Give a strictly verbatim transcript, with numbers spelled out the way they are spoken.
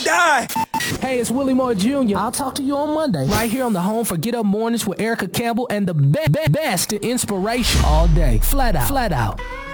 die. Hey, it's Willie Moore Junior I'll talk to you on Monday, right here on the home for Get Up Mornings with Erica Campbell and the be- be- best in inspiration all day. Flat out. Flat out.